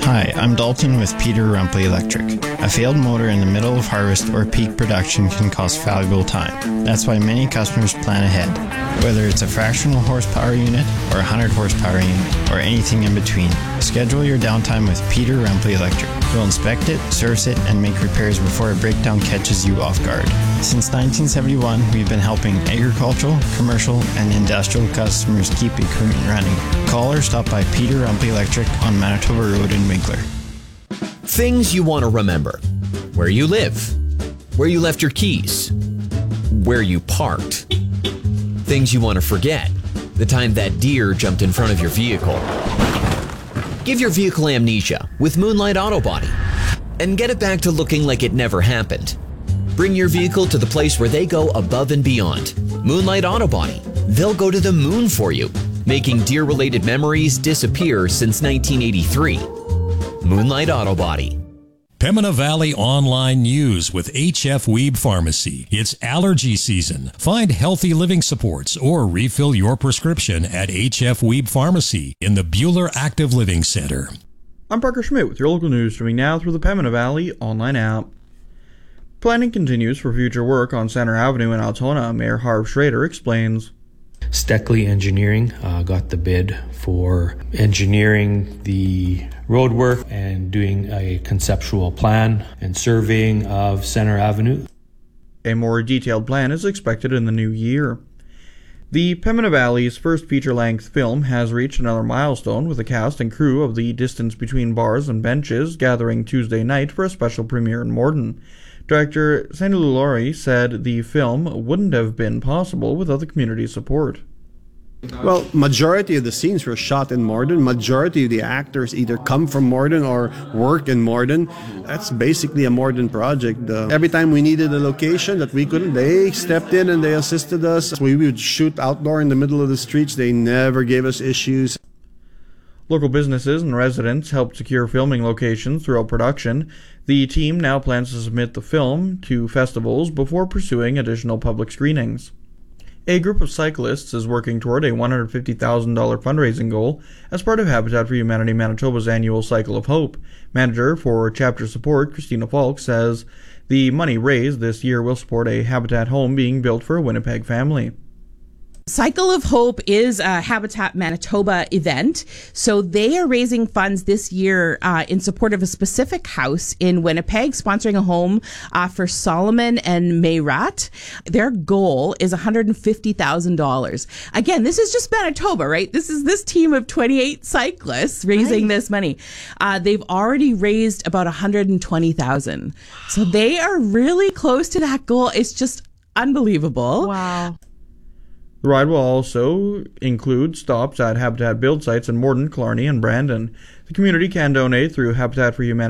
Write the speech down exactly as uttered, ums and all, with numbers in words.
Hi, I'm Dalton with Peter Rumpley Electric. A failed motor in the middle of harvest or peak production can cost valuable time. That's why many customers plan ahead. Whether it's a fractional horsepower unit or a one hundred horsepower unit or anything in between, schedule your downtime with Peter Rumpley Electric. We'll inspect it, service it, and make repairs before a breakdown catches you off guard. Since nineteen seventy-one, we've been helping agricultural, commercial, and industrial customers keep equipment running. Call or stop by Peter Rumpley Electric on Manitoba Road in Winkler. Things you want to remember. Where you live. Where you left your keys. Where you parked. Things you want to forget. The time that deer jumped in front of your vehicle. Give your vehicle amnesia with Moonlight Auto Body and get it back to looking like it never happened. Bring your vehicle to the place where they go above and beyond. Moonlight Auto Body. They'll go to the moon for you, making deer-related memories disappear since nineteen eighty-three. Moonlight Auto Body. Pembina Valley Online News with H F Weeb Pharmacy. It's allergy season. Find healthy living supports or refill your prescription at H F Weeb Pharmacy in the Bueller Active Living Center. I'm Parker Schmidt with your local news, streaming now through the Pembina Valley Online app. Planning continues for future work on Center Avenue in Altona. Mayor Harv Schrader explains. Steckley Engineering uh, got the bid for engineering the roadwork and doing a conceptual plan and surveying of Center Avenue. A more detailed plan is expected in the new year. The Pembina Valley's first feature-length film has reached another milestone, with the cast and crew of The Distance Between Bars and Benches gathering Tuesday night for a special premiere in Morden. Director Sandy Lulori said the film wouldn't have been possible without the community's support. Well, majority of the scenes were shot in Morden. Majority of the actors either come from Morden or work in Morden. That's basically a Morden project. Uh, every time we needed a location that we couldn't, they stepped in and they assisted us. We would shoot outdoor in the middle of the streets. They never gave us issues. Local businesses and residents helped secure filming locations throughout production. The team now plans to submit the film to festivals before pursuing additional public screenings. A group of cyclists is working toward a one hundred fifty thousand dollars fundraising goal as part of Habitat for Humanity Manitoba's annual Cycle of Hope. Manager for Chapter Support, Christina Falk, says the money raised this year will support a Habitat home being built for a Winnipeg family. Cycle of Hope is a Habitat Manitoba event. So they are raising funds this year uh, in support of a specific house in Winnipeg, sponsoring a home uh, for Solomon and Mayrat. Their goal is one hundred fifty thousand dollars. Again, this is just Manitoba, right? This is this team of twenty-eight cyclists raising right. this money. Uh, they've already raised about one hundred twenty thousand dollars. So they are really close to that goal. It's just unbelievable. Wow. The ride will also include stops at Habitat build sites in Morden, Killarney, and Brandon. The community can donate through Habitat for Humanity